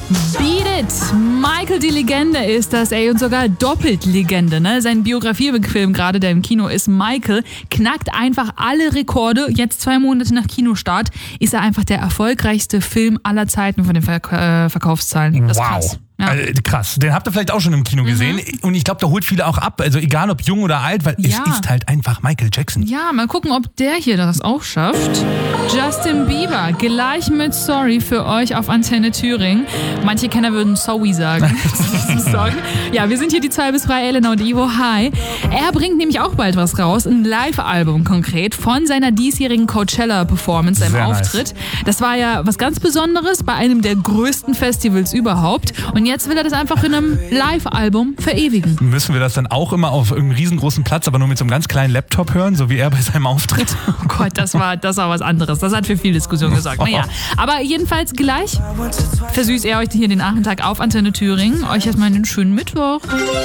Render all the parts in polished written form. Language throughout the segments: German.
Beat It! Michael die Legende ist das, und sogar doppelt Legende, ne? Sein Biografiefilm gerade, der im Kino ist, Michael, knackt einfach alle Rekorde. Jetzt 2 Monate nach Kinostart ist er einfach der erfolgreichste Film aller Zeiten von den Verkaufszahlen. Das ist krass. Ja. Krass. Den habt ihr vielleicht auch schon im Kino gesehen. Und ich glaube, der holt viele auch ab. Also egal ob jung oder alt, weil es ist halt einfach Michael Jackson. Ja, mal gucken, ob der hier das auch schafft. Justin Bieber, gleich mit Sorry für euch auf Antenne Thüringen. Manche Kenner würden Sorry sagen. Ja, wir sind hier die 2 bis 3, Elena und Ivo. Hi. Er bringt nämlich auch bald was raus. Ein Live-Album konkret von seiner diesjährigen Coachella-Performance, seinem Auftritt. Nice. Das war ja was ganz Besonderes bei einem der größten Festivals überhaupt. Und jetzt will er das einfach in einem Live-Album verewigen. Müssen wir das dann auch immer auf irgendeinem riesengroßen Platz, aber nur mit so einem ganz kleinen Laptop hören, so wie er bei seinem Auftritt? Oh Gott, das war was anderes. Das hat für viel Diskussion gesorgt. Naja, aber jedenfalls gleich versüßt er euch hier den Nachmittag auf Antenne Thüringen. Euch erstmal einen schönen Mittwoch.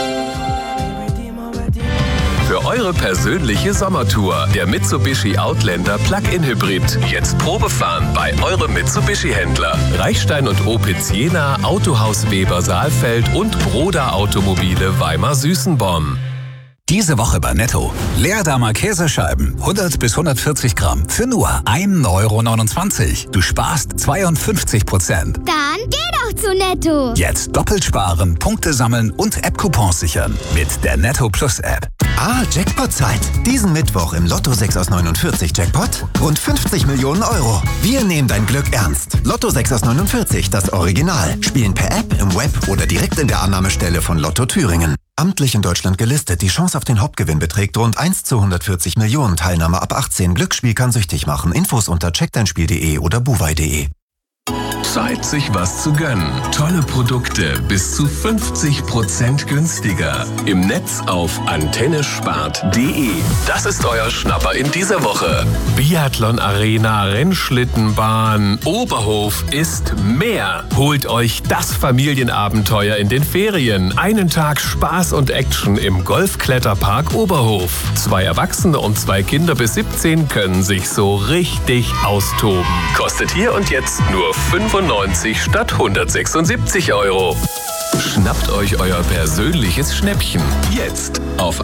Für eure persönliche Sommertour. Der Mitsubishi Outlander Plug-in Hybrid. Jetzt Probefahren bei eurem Mitsubishi-Händler. Reichstein und Opitz Jena, Autohaus Weber Saalfeld und Broda Automobile Weimar-Süßenborn. Diese Woche bei Netto. Leerdammer Käsescheiben, 100 bis 140 Gramm für nur 1,29 €. Du sparst 52%. Dann geh doch zu Netto. Jetzt doppelt sparen, Punkte sammeln und App-Coupons sichern mit der Netto Plus App. Jackpot-Zeit. Diesen Mittwoch im Lotto 6 aus 49 Jackpot. Rund 50 Millionen €. Wir nehmen dein Glück ernst. Lotto 6 aus 49, das Original. Spielen per App, im Web oder direkt in der Annahmestelle von Lotto Thüringen. Amtlich in Deutschland gelistet. Die Chance auf den Hauptgewinn beträgt rund 1 zu 140 Millionen. Teilnahme ab 18. Glücksspiel kann süchtig machen. Infos unter checkdeinspiel.de oder buwei.de. Zeit, sich was zu gönnen. Tolle Produkte bis zu 50% günstiger. Im Netz auf antennespart.de. Das ist euer Schnapper in dieser Woche. Biathlon Arena, Rennschlittenbahn, Oberhof ist mehr. Holt euch das Familienabenteuer in den Ferien. Einen Tag Spaß und Action im Golfkletterpark Oberhof. 2 Erwachsene und 2 Kinder bis 17 können sich so richtig austoben. Kostet hier und jetzt nur 95 statt 176 €. Schnappt euch euer persönliches Schnäppchen. Jetzt auf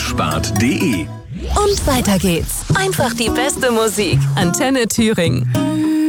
antennespart.de. Und weiter geht's. Einfach die beste Musik. Antenne Thüringen.